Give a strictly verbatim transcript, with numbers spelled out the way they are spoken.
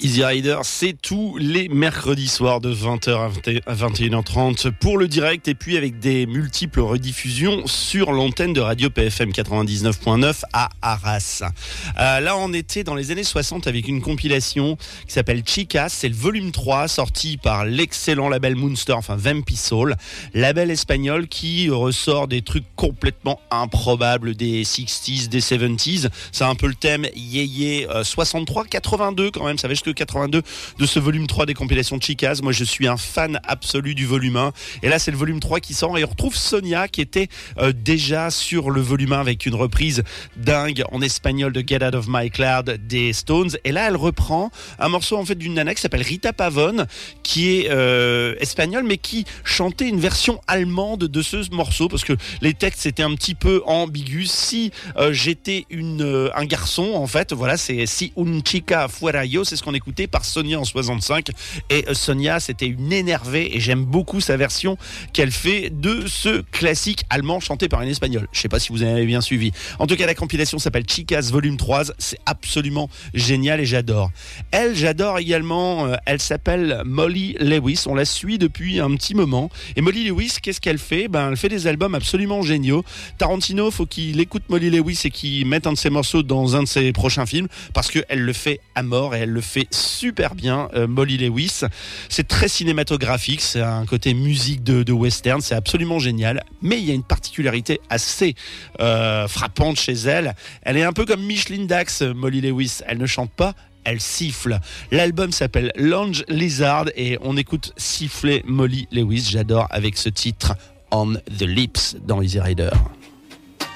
Easy Rider, c'est tous les mercredis soirs de vingt heures à vingt et une heures trente pour le direct et puis avec des multiples rediffusions sur l'antenne de Radio P F M quatre-vingt-dix-neuf point neuf à Arras. Euh, là, on était dans les années soixante avec une compilation qui s'appelle Chicas. C'est le volume trois sorti par l'excellent label Moonster, enfin Vampi Soul, label espagnol qui ressort des trucs complètement improbables des sixties, des seventies. C'est un peu le thème yéyé euh, soixante-trois quatre-vingt-deux quand même, ça va jusque quatre-vingt-deux de ce volume trois des compilations de Chicas. Moi je suis un fan absolu du volume un et là c'est le volume trois qui sort et on retrouve Sonia qui était euh, déjà sur le volume un avec une reprise dingue en espagnol de Get Out of My Cloud des Stones, et là elle reprend un morceau en fait d'une nana qui s'appelle Rita Pavone qui est euh, espagnole mais qui chantait une version allemande de ce morceau parce que les textes étaient un petit peu ambigus. Si euh, j'étais une, euh, un garçon en fait, voilà, c'est Si un chica fuera yo, c'est ce qu'on écoutait par Sonia en soixante-cinq, et euh, Sonia c'était une énervée et j'aime beaucoup sa version qu'elle fait de ce classique allemand chanté par une espagnole. Je sais pas si vous avez bien suivi. En tout cas la compilation s'appelle Chicas volume trois, c'est absolument génial et j'adore. Elle, j'adore également, euh, elle s'appelle Molly Lewis, on la suit depuis un petit moment et Molly Lewis, qu'est-ce qu'elle fait? Ben, elle fait des albums absolument géniaux. Tarantino, faut qu'il écoute Molly Lewis et qu'il mette un de ses morceaux dans un de ses prochains films parce qu'elle le fait à mort et elle le fait super bien, euh, Molly Lewis. C'est très cinématographique, c'est un côté musique de, de western, c'est absolument génial, mais il y a une particularité assez euh, frappante chez elle. Elle est un peu comme Micheline Dax, Molly Lewis, elle ne chante pas, elle siffle. L'album s'appelle Lounge Lizard et on écoute siffler Molly Lewis, j'adore, avec ce titre On the Lips dans Easy Rider.